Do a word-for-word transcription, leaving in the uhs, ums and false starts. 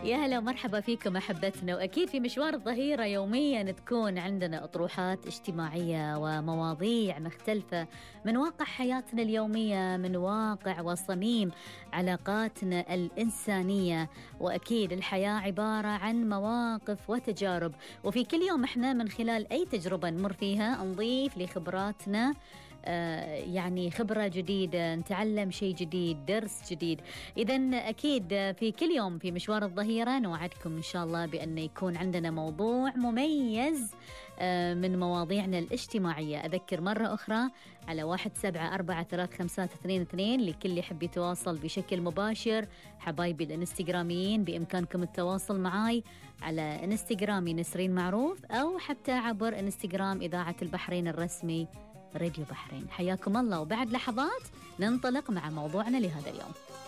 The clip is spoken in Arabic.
يا هلا ومرحبا فيكم أحبتنا. وأكيد في مشوار الظهيرة يوميا تكون عندنا أطروحات اجتماعية ومواضيع مختلفة من واقع حياتنا اليومية، من واقع وصميم علاقاتنا الإنسانية. وأكيد الحياة عبارة عن مواقف وتجارب، وفي كل يوم احنا من خلال أي تجربة نمر فيها نضيف لخبراتنا آه يعني خبرة جديدة، نتعلم شيء جديد، درس جديد. إذن أكيد في كل يوم في مشوار الظهيرة نوعدكم إن شاء الله بأن يكون عندنا موضوع مميز آه من مواضيعنا الاجتماعية. أذكر مرة أخرى على واحد سبعة أربعة ثلاث خمسات اثنين اثنين لكل يحب يتواصل بشكل مباشر. حبايبي الانستغراميين بإمكانكم التواصل معاي على انستغرامي نسرين معروف، أو حتى عبر انستغرام إذاعة البحرين الرسمي راديو بحرين. حياكم الله، وبعد لحظات ننطلق مع موضوعنا لهذا اليوم.